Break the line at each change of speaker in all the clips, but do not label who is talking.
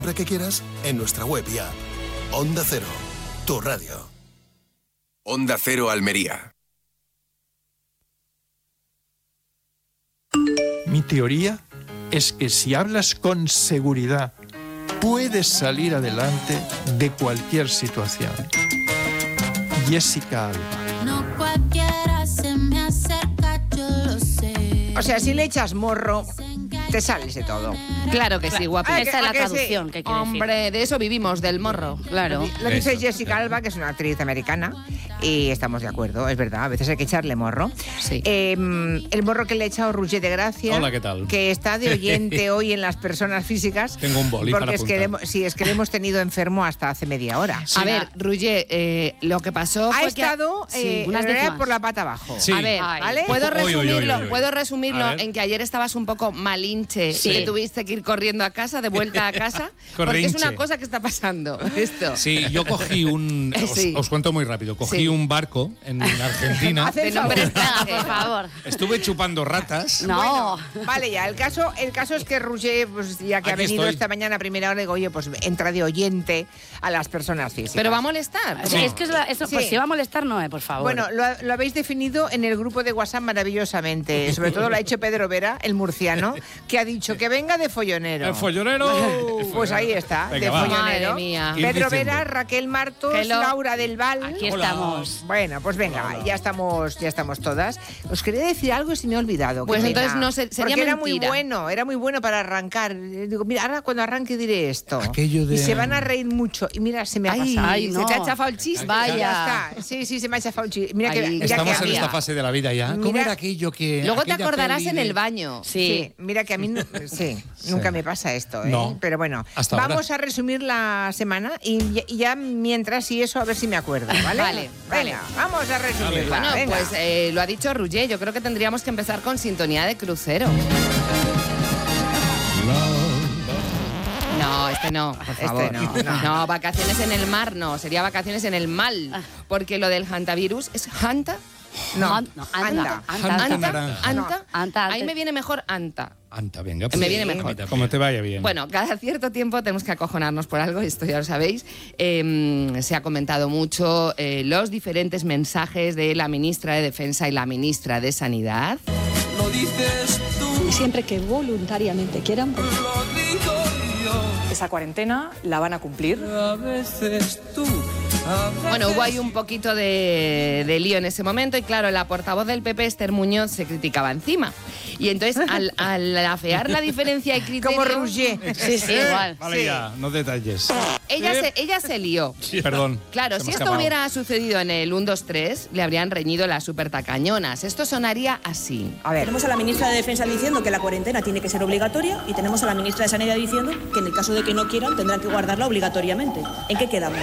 que quieras en nuestra web y app. Onda Cero, tu radio.
Onda Cero Almería.
Mi teoría es que si hablas con seguridad, puedes salir adelante de cualquier situación. Jessica Alba.
No cualquiera se me acerca, yo lo sé.
O sea, si le echas morro, te sales de todo.
Claro que sí, guapi.
Ah,
Esa es la
que
traducción
sí.
que quiere decir.
Hombre, de eso vivimos, del morro, claro.
Lo dice Jessica Alba, que es una actriz americana, y estamos de acuerdo, es verdad, a veces hay que echarle morro.
Sí.
El morro que le ha echado Roger de Gracia.
Hola, ¿qué tal?
Que está de oyente hoy en las personas físicas.
Tengo un boli
porque
para
es que,
apuntar.
es que le hemos tenido enfermo hasta hace media hora.
A ver, Ruye, lo que pasó
Ha
fue
estado
Sí,
en
unas
realidad
décimas.
por la pata abajo.
Sí.
A ver,
¿vale?
¿puedo
Uy, uy,
resumirlo,
uy, uy.
¿puedo resumirlo
A ver.
en que ayer estabas un poco malinche
Sí.
y que tuviste que ir corriendo a casa, de vuelta a casa? Porque es una
Corrinche.
cosa que está pasando, esto.
Sí, yo cogí un...
Sí.
Os cuento muy rápido. Cogí
Sí.
un barco en Argentina.
Hace el
De nombre
favor.
extranjero.
Por favor.
Estuve chupando ratas.
No.
Vale, ya, el caso es que Roger, pues ya que
Aquí
ha venido
estoy.
esta mañana a primera hora, digo, oye, pues entra de oyente a las personas físicas.
Pero va a molestar.
Sí.
Es que eso,
Sí.
pues si va a molestar, no, por favor.
Bueno, lo habéis definido en el grupo de WhatsApp maravillosamente. Sobre todo lo ha hecho Pedro Vera, el murciano, que ha dicho que venga de follonero.
¡El follonero!
Pues ahí está,
Venga,
de
va.
follonero.
Madre mía.
Ir
Pedro
diciendo.
Vera, Raquel Martos,
Hello.
Laura del Val.
Aquí
Hola.
estamos.
Bueno, pues venga,
Hola.
ya estamos todas. Os quería decir algo y se me ha olvidado.
Pues
qué
entonces
pena.
no sé, sería
Porque
mentira.
era muy bueno para arrancar. Digo, mira, ahora cuando arranque diré esto.
Aquello de-
Y se van a reír mucho. Y mira, se me ha
Ay,
pasado.
ay,
se
no.
te ha chafado el chiste.
Vaya.
Ya está. Sí, se me ha chafado el chiste. Mira
Ay,
que, mira
Estamos
que a
en
mí-
esta fase de la vida ya. ¿Cómo
Mira-
era aquello que...
Luego te
aquella
acordarás
peli
en
de-
el baño.
Sí.
Mira que a mí nunca me pasa esto, ¿eh?
No.
Pero bueno,
Hasta
vamos
ahora.
a resumir la semana y ya mientras y eso a ver si me acuerdo, ¿vale?
Vale,
Venga, vamos a resumirla.
Bueno,
venga.
pues lo ha dicho Ruye, yo creo que tendríamos que empezar con sintonía de crucero. No, este no, por favor.
no.
No, vacaciones en el mar no, sería vacaciones en el mal. Porque lo del hantavirus es hanta.
No,
No,
anda.
Anta naranja.
Anta.
Anta.
Ahí me viene mejor anta.
Anta, venga.
Me viene mejor.
Como te vaya bien.
Bueno, cada cierto tiempo tenemos que acojonarnos por algo, esto ya lo sabéis. Se ha comentado mucho los diferentes mensajes de la ministra de Defensa y la ministra de Sanidad.
Y siempre que voluntariamente quieran, esa cuarentena la van a cumplir.
Bueno, hubo ahí un poquito de lío en ese momento y claro, la portavoz del PP, Esther Muñoz, se criticaba encima. Y entonces, al afear la diferencia de criterio...
Como Roger.
Sí, sí, igual.
Vale,
sí.
ya, no detalles.
Ella se lió.
Perdón.
Claro,
se
si
me ha
esto
escapado.
hubiera sucedido en el 1, 2, 3, le habrían reñido las supertacañonas. Esto sonaría así.
A ver,
Tenemos a la ministra de Defensa diciendo que la cuarentena tiene que ser obligatoria y tenemos a la ministra de Sanidad diciendo que en el caso de que no quieran tendrán que guardarla obligatoriamente. ¿En qué quedamos?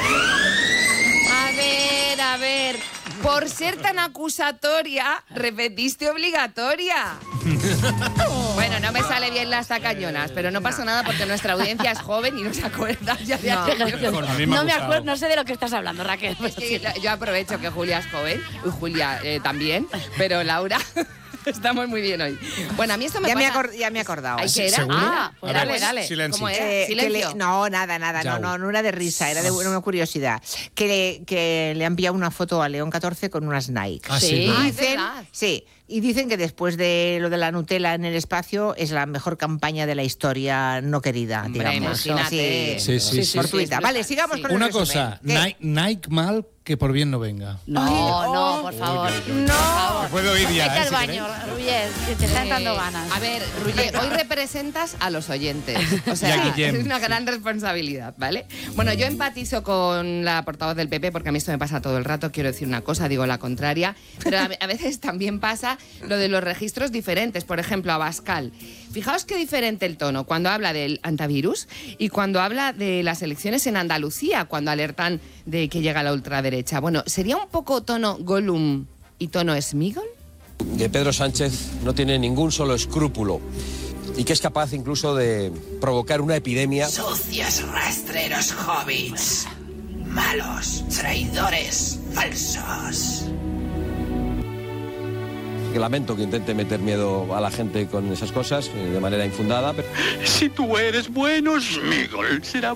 A ver, por ser tan acusatoria, repetiste obligatoria. Bueno, no me sale bien las tacañonas, pero no pasa nada porque nuestra audiencia es joven y no se acuerda ya de aquello.
A mí me ha
No me
gustado.
acuerdo, no sé de lo que estás hablando, Raquel.
Es que yo aprovecho que Julia es joven, y Julia también, pero Laura, estamos muy bien hoy. Bueno, a mí esto me
ya me
pasa...
he acordado.
Ay, ¿qué era?
¿Seguro?
Ah, pues
A ver,
dale, dale.
silencio.
¿Cómo era?
Que
Silencio.
no, nada,
Yao.
no era de risa, era de una curiosidad. Que le ha enviado una foto a León 14 con unas Nike.
Ah, sí.
Sí.
Y
Ah, es
dicen,
verdad.
sí, y dicen que después de lo de la Nutella en el espacio es la mejor campaña de la historia no querida,
Hombre,
digamos.
imagínate.
Sí.
Fortuita.
es
Vale,
brutal,
sigamos
sí.
con el
Una
resumen.
cosa,
¿Qué?
Nike mal, que por bien no venga.
No, por favor.
No.
Me puedo ir ya,
Vete al
si
baño, Ruyer, que te están dando ganas.
A ver, Ruye, hoy representas a los oyentes. O sea,
Y a Guillem.
es una gran responsabilidad, ¿vale? Bueno, yo empatizo con la portavoz del PP porque a mí esto me pasa todo el rato. Quiero decir una cosa, digo la contraria. Pero a veces también pasa lo de los registros diferentes. Por ejemplo, Abascal. Fijaos qué diferente el tono cuando habla del antivirus y cuando habla de las elecciones en Andalucía, cuando alertan de que llega la ultraderecha. Bueno, ¿sería un poco tono Gollum y tono Smigol?
Que Pedro Sánchez no tiene ningún solo escrúpulo y que es capaz incluso de provocar una epidemia.
Sucios rastreros hobbits. Malos, traidores, falsos.
Que lamento que intente meter miedo a la gente con esas cosas de manera infundada. Pero...
Si tú eres bueno, Smigol será